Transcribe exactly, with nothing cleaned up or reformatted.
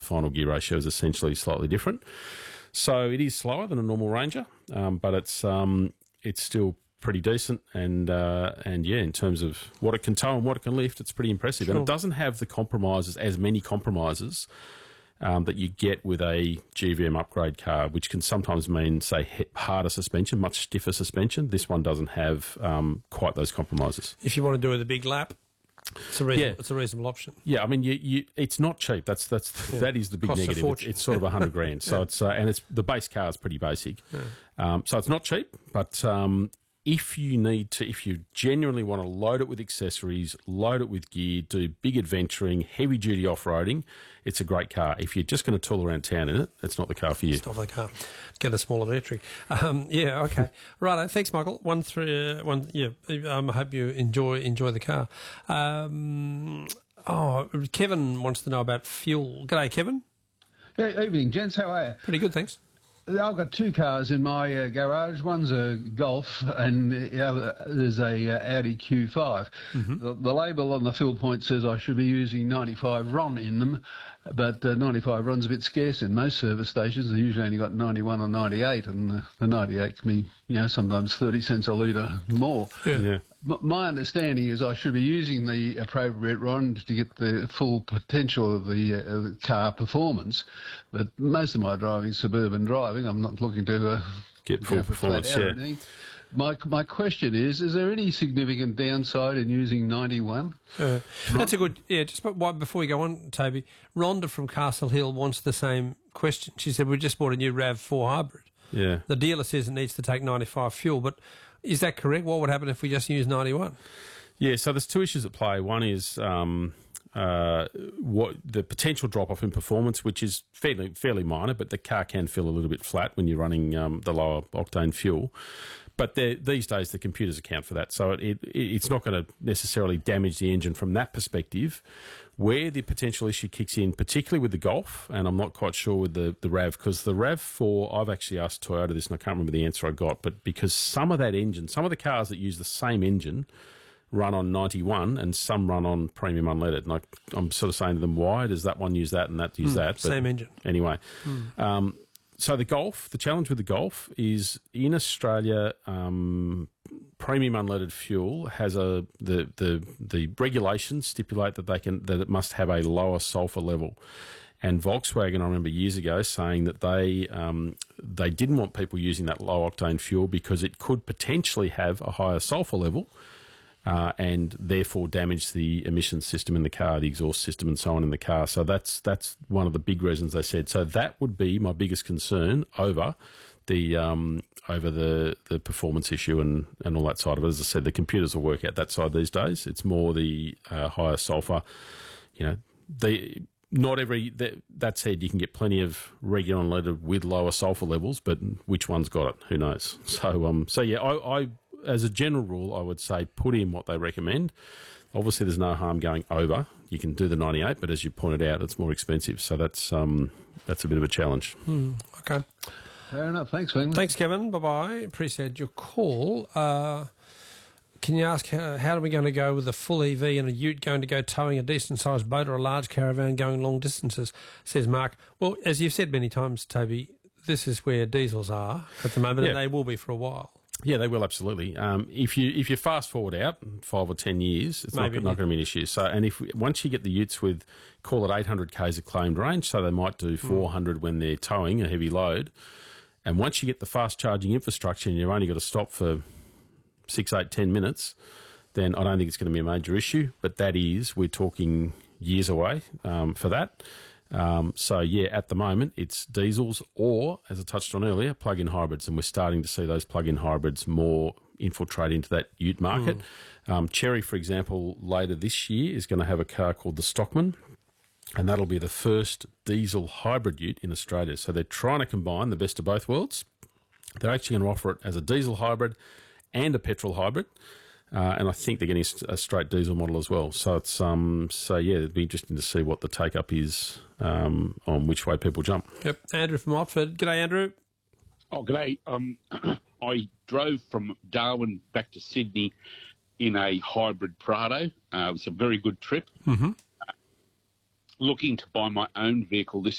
final gear ratio is essentially slightly different. So it is slower than a normal Ranger, um, but it's um, it's still pretty decent. And uh, and yeah, in terms of what it can tow and what it can lift, it's pretty impressive. Sure. And it doesn't have the compromises, as many compromises um, that you get with a G V M upgrade car, which can sometimes mean, say, he- harder suspension, much stiffer suspension. This one doesn't have um, quite those compromises. If you want to do it a big lap, it's a reasonable, Yeah. it's a reasonable option. Yeah, I mean, you, you, it's not cheap. That's that's Yeah. that is the big Costs a negative. It's, fortune. it's sort of a hundred grand. So Yeah. it's uh, and it's the base car is pretty basic. Yeah. Um, so it's not cheap, but um, if you need to, if you genuinely want to load it with accessories, load it with gear, do big adventuring, heavy duty off roading, it's a great car. If you're just going to tool around town in it, it's not the car for you. It's not the car. Get a smaller battery. Um, yeah, okay. Right, thanks, Michael. One, three, uh, one. Yeah, um, I hope you enjoy enjoy the car. Um, oh, Kevin wants to know about fuel. G'day, Kevin. Yeah, evening, gents. How are you? Pretty good, thanks. I've got two cars in my uh, garage. One's a Golf, and the other is a uh, Audi Q five. Mm-hmm. The, the label on the fill point says I should be using ninety-five R O N in them, but uh, ninety-five R O N's a bit scarce in most service stations. They usually only got ninety-one or ninety-eight, and the, the ninety-eight can be, you know, sometimes thirty cents a litre more. Yeah. Yeah. M- My understanding is I should be using the appropriate R O N to get the full potential of the, uh, of the car performance, but most of my driving is suburban driving. I'm not looking to uh, Get full go for flat performance, out or yeah. anything. My, my question is, is there any significant downside in using ninety-one? Uh, that's a good, yeah, just but why- before we go on, Toby, Rhonda from Castle Hill wants the same question. She said, we just bought a new RAV four hybrid. Yeah. The dealer says it needs to take ninety-five fuel, but is that correct? What would happen if we just use ninety-one? Yeah, so there's two issues at play. One is um, uh, what the potential drop-off in performance, which is fairly fairly minor, but the car can feel a little bit flat when you're running um, the lower octane fuel. But they're- these days, the computers account for that, so it, it, it's not going to necessarily damage the engine from that perspective. Where the potential issue kicks in, particularly with the Golf, and I'm not quite sure with the, the RAV, because the RAV four, I've actually asked Toyota this, and I can't remember the answer I got, but because some of that engine, some of the cars that use the same engine run on ninety-one and some run on premium unleaded. And I, I'm sort of saying to them, why does that one use that and that use that? But Same engine. Anyway, um, so the Golf, the challenge with the Golf is in Australia, um, premium unleaded fuel has a the, the the regulations stipulate that they can that it must have a lower sulfur level. And Volkswagen, I remember years ago saying that they um, they didn't want people using that low octane fuel because it could potentially have a higher sulfur level. Uh, and therefore damage the emissions system in the car, the exhaust system, and so on in the car. So that's that's one of the big reasons they said. So that would be my biggest concern over the um, over the, the performance issue and, and all that side of it. As I said, the computers will work out that side these days. It's more the uh, higher sulphur. You know, the not every that, that said, you can get plenty of regular unleaded with lower sulphur levels, but which one's got it? Who knows? So um, so yeah, I. I as a general rule, I would say put in what they recommend. Obviously, there's no harm going over. You can do the ninety-eight, but as you pointed out, it's more expensive. So that's um, that's a bit of a challenge. Hmm, okay. Fair enough. Thanks, Wayne. Thanks, Kevin. Bye-bye. Appreciate your call. Uh, can you ask how, how are we going to go with a full E V and a ute going to go towing a decent-sized boat or a large caravan going long distances, says Mark. Well, as you've said many times, Toby, this is where diesels are at the moment, Yeah. and they will be for a while. Yeah, they will absolutely. Um, if you if you fast forward out five or ten years, it's Maybe, not, not yeah. going to be an issue. So, and if once you get the utes with call it eight hundred k's of claimed range, so they might do four hundred when they're towing a heavy load, and once you get the fast charging infrastructure and you've only got to stop for six, eight, ten minutes, then I don't think it's going to be a major issue. But that is, we're talking years away um, for that. Um, so, yeah, at the moment, it's diesels or, as I touched on earlier, plug-in hybrids, and we're starting to see those plug-in hybrids more infiltrate into that ute market. Mm. Um, Chery, for example, later this year is going to have a car called the Stockman, and that'll be the first diesel hybrid ute in Australia. So they're trying to combine the best of both worlds. They're actually going to offer it as a diesel hybrid and a petrol hybrid. Uh, and I think they're getting a straight diesel model as well. So it's um, so yeah, it'd be interesting to see what the take up is um, on which way people jump. Yep, Andrew from Oxford. G'day, Andrew. Oh, g'day. Um, I drove from Darwin back to Sydney in a hybrid Prado. Uh, it was a very good trip. Mm-hmm. Uh, looking to buy my own vehicle this